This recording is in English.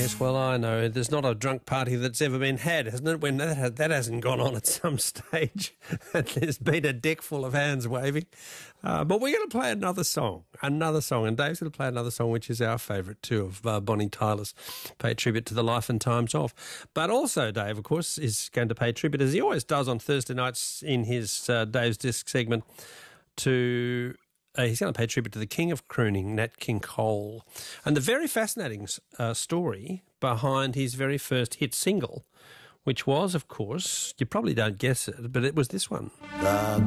Yes, well, I know. There's not a drunk party that's ever been had, hasn't it? When that hasn't gone on at some stage. There's been a deck full of hands waving. But we're going to play another song. And Dave's going to play another song, which is our favourite too, of Bonnie Tyler's, pay tribute to the life and times of. But also, Dave, of course, is going to pay tribute, as he always does on Thursday nights in his Dave's Disc segment, to... he's going to pay tribute to the king of crooning, Nat King Cole. And the very fascinating story behind his very first hit single, which was, of course, you probably don't guess it, but it was this one. The